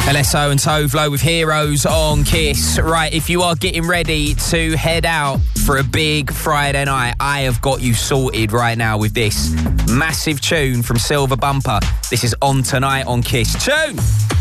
LSO and Tovlo with Heroes on Kiss. Right, if you are getting ready to head out for a big Friday night, I have got you sorted right now with this massive tune from Silver Bumper. This is On Tonight on Kiss. Tune!